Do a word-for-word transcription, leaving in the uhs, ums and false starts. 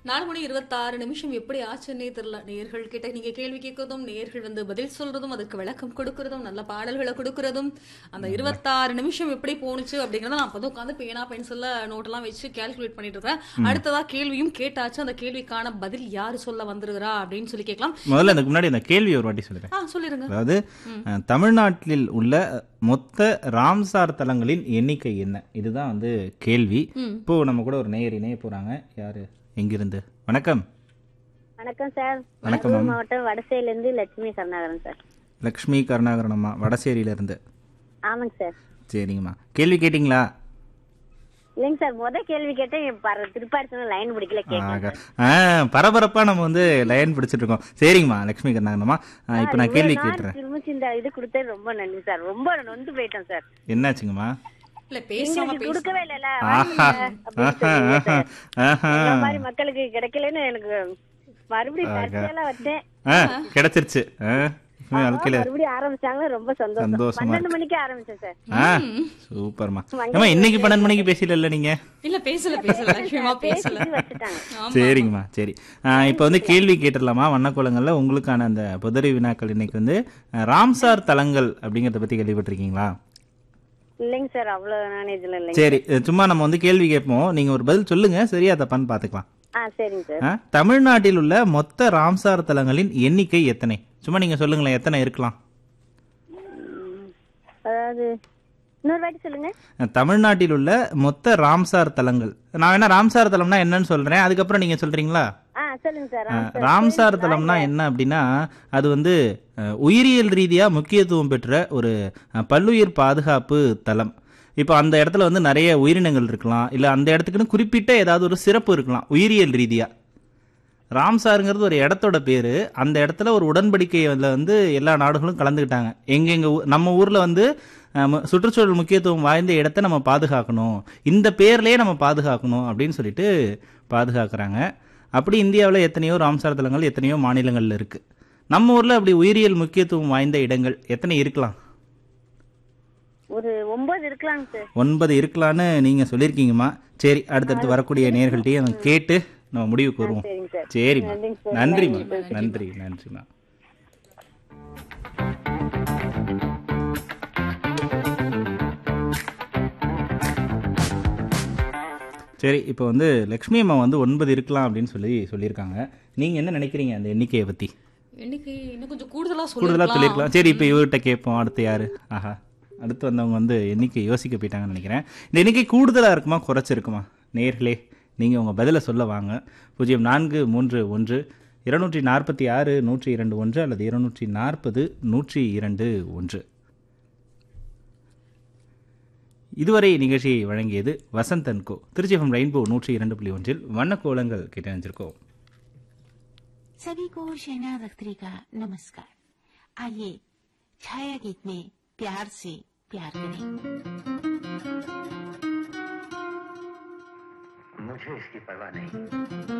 நாலு மணி இருபத்தாறு நிமிஷம் எப்படி ஆச்சுன்னே தெரியல. நேர்கள் கிட்ட நீங்க கேள்வி கேட்கறதும், நேர்கள் வந்து பதில் சொல்றதும், அதுக்கு விளக்கம் கொடுக்கறதும், நல்ல பாடல்களை கொடுக்கறதும், அந்த இருபத்தாறு நிமிஷம் எப்படி போணுச்சு அப்படிங்கறத நான் அப்பதான் உட்காந்து பேனா பென்சில்ல நோட் எல்லாம் வச்சு கால்குலேட் பண்ணிட்டு இருக்கேன். அடுத்ததா கேள்வியும் கேட்டாச்சு. அந்த கேள்விக்கான பதில் யாரு சொல்ல வந்திருக்கிறா அப்படின்னு சொல்லி கேட்கலாம். முதல்ல அதுக்கு முன்னாடி அந்த கேள்வி ஒரு வாட்டி சொல்லுறேன். ஆ சொல்லிருங்க. அதாவது அஹ், தமிழ்நாட்டில் உள்ள மொத்த ராம்சார் தலங்களின் எண்ணிக்கை என்ன? இதுதான் வந்து கேள்வி. இப்போ நம்ம கூட ஒரு நேயர் இணைய போறாங்க. யாரு, எங்கிருந்து? வணக்கம். வணக்கம் சார். வணக்கம் மதுரை மேம். மாவட்டம் வடசேரில இருந்து லட்சுமி கருணாகரன் சார். லக்ஷ்மி கருணாகரன் அம்மா, வடசேரியில இருந்து. ஆமாங்க சார். சரிங்கம்மா, கேள்வி கேட்டிங்களா? இல்லைங்க சார், முத கேள்வி கேட்டேன். பர- திருப்பாடி சொன்ன லைன் பிடிக்கல கேட்கல ஆக. ஆ, பரபரப்பா நம்ம வந்து லைன் பிடிச்சிட்டு இருக்கோம். சரிங்கம்மா லக்ஷ்மி கருணாகரன்மா, இப்போ நான் கேள்வி கேட்டுறேன். திரும்ப இந்த இது கொடுத்தது ரொம்ப நன்றி சார். ரொம்ப நொந்து போயிட்டேன் சார். என்னாச்சுங்கம்மா? இல்ல பேசாம எங்களுக்கு பேச கொடுக்கவே இல்லைல்ல, ஆஹா அப்படின்னு ஆஹா சொன்னீங்க ஆஹா சார். ஆஹா இந்த மாதிரி மக்களுக்கு கிடைக்கலன்னு எனக்கு மறுபடியும் தற்செயலா வச்சேன். ஆ, கிடைச்சிருச்சு. ஆ, வாழ்க்கையில மறுபடியும் ஆரம்பிச்சாங்க. ரொம்ப சந்தோஷம். சந்தோஷமா பன்னெண்டு மணிக்கு ஆரம்பிச்சேன் சார். ஆ, சூப்பர்மா. ஏமா இன்னைக்கு பன்னெண்டு மணிக்கு பேசல நீங்க? இல்ல பேசல பேசல லட்சுமிமா பேசல. பேசி வச்சுட்டாங்க. ஆமா. சரிங்கம்மா, சரி. இப்போ வந்து கேள்வி கேட்டுடலாமா? வண்ணக்கோலங்கள்ல உங்களுக்கான அந்த புதரி வினாக்கள் இன்னைக்கு வந்து அஹ், ராம்சார் தலங்கள் அப்படிங்கறத பத்தி கேள்விப்பட்டிருக்கீங்களா? இல்லைங்க சார், அவ்வளவு நாலேஜ்ல இல்லைங்க. சரி, அஹ், சும்மா நம்ம வந்து கேள்வி கேட்போம், நீங்க ஒரு பதில் சொல்லுங்க, சரியா தப்பான்னு பாத்துக்கலாம். ஆ சரிங்க சார். ஆ, தமிழ்நாட்டில் உள்ள மொத்த ராம்சார் தலங்களின் எண்ணிக்கை எத்தனை? சும்மா நீங்க சொல்லுங்களேன், எத்தனை இருக்கலாம்? அதாவது இன்னொரு வாட்டி சொல்லுங்க. அஹ், தமிழ்நாட்டில் உள்ள மொத்த ராம்சார் தலங்கள். நான் வேணா ராம்சார் தலம்னா என்னன்னு சொல்றேன், அதுக்கப்புறம் நீங்க சொல்றீங்களா? ஆ சொல்லுங்க சார். அஹ், ராம்சார் தலம்னா என்ன அப்படின்னா, அது வந்து அஹ், உயிரியல் ரீதியா முக்கியத்துவம் பெற்ற ஒரு அஹ், பல்லுயிர் பாதுகாப்பு தலம். இப்போ அந்த இடத்துல வந்து நிறைய உயிரினங்கள் இருக்கலாம், இல்ல அந்த இடத்துக்குன்னு குறிப்பிட்ட ஏதாவது ஒரு சிறப்பு இருக்கலாம் உயிரியல் ரீதியா. ராம்சாருங்கிறது ஒரு இடத்தோட பேரு. அந்த இடத்துல ஒரு உடன்படிக்கையில வந்து எல்லா நாடுகளும் கலந்துக்கிட்டாங்க. எங்கெங்க ஊ- நம்ம ஊர்ல வந்து அஹ், மு- சுற்றுச்சூழல் முக்கியத்துவம் வாய்ந்த இடத்தை நம்ம பாதுகாக்கணும், இந்த பேர்லயே நம்ம பாதுகாக்கணும் அப்படின்னு சொல்லிட்டு பாதுகாக்கிறாங்க. அப்படி இந்தியாவில் எத்தனையோ ராம்சார் தலங்கள் எத்தனையோ மாநிலங்கள்ல இருக்கு. நம்ம ஊர்ல அப்படி உயிரியல் முக்கியத்துவம் வாய்ந்த இடங்கள் எத்தனை இருக்கலாம்? ஒரு ஒன்பது இருக்கலாங்க சார். ஒன்பது இருக்கலான்னு நீங்க சொல்லியிருக்கீங்கம்மா. சரி, அடுத்தடுத்து வரக்கூடிய நேர்கள்ட்டையும் கேட்டு நம்ம முடிவுக்கு வருவோம். சரிங்க சார். சரிம்மா, நன்றிங்க சார். நன்றிம்மா, நன்றி நன்றிம்மா. சரி, இப்போ வந்து லக்ஷ்மி அம்மா வந்து ஒன்பது இருக்கலாம் அப்படின்னு சொல்லி சொல்லியிருக்காங்க. நீங்க என்ன நினைக்கிறீங்க அந்த எண்ணிக்கையை பத்தி? இன்னைக்கு இன்னும் கொஞ்சம் கூடுதலா கூடுதலா சொல்லிருக்கலாம். சொல்லியிருக்கலாம். சரி, இப்போ இவர்கிட்ட கேட்போம். அடுத்து யாரு? ஆஹா, அடுத்து வந்தவங்க வந்து எண்ணிக்கை யோசிக்க போயிட்டாங்கன்னு நினைக்கிறேன். இந்த எண்ணிக்கை கூடுதலா இருக்குமா குறைச்சிருக்குமா? நேர்களே, நீங்க உங்க பதிலை சொல்ல வாங்க. பூஜ்ஜியம் நான்கு மூன்று ஒன்று இருநூற்றி நாற்பத்தி ஆறு நூற்றி இரண்டு ஒன்று அல்லது இருநூற்றி நாற்பது நூற்றி இரண்டு ஒன்று. இதுவரை நிகழ்ச்சியை வழங்கியது வசந்தன் கோ. திருச்சி எஃப்எம் ரெயின்போ நூற்றி இரண்டு புள்ளி ஒன்றில் வண்ணக்கோலங்கள் கேட்டணிஞ்சிருக்கோம். सभी को शहनाज अख्तरी का नमस्कार। आइए छाया गीत में प्यार से प्यार करें। मुझे इसकी परवाह नहीं।